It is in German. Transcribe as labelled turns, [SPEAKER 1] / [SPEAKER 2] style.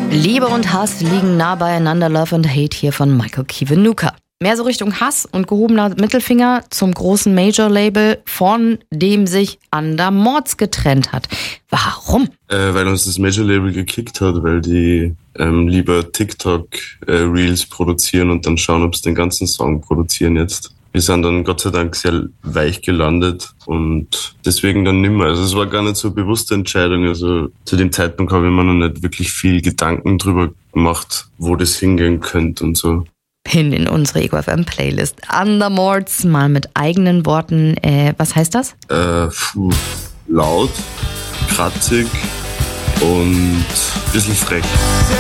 [SPEAKER 1] Liebe und Hass liegen nah beieinander. Love and Hate hier von Michael Kiwanuka. Mehr so Richtung Hass und gehobener Mittelfinger zum großen Major-Label, von dem sich Under Mords getrennt hat. Warum?
[SPEAKER 2] Weil uns das Major-Label gekickt hat, weil die lieber TikTok-Reels produzieren und dann schauen, ob sie den ganzen Song produzieren jetzt. Wir sind dann Gott sei Dank sehr weich gelandet und deswegen dann nimmer. Also es war gar nicht so eine bewusste Entscheidung. Also zu dem Zeitpunkt habe ich mir noch nicht wirklich viel Gedanken drüber gemacht, wo das hingehen könnte und so.
[SPEAKER 1] Hin in unsere Ego FM Playlist. Under Mords, mal mit eigenen Worten. Was heißt das?
[SPEAKER 2] Laut, kratzig und ein bisschen frech.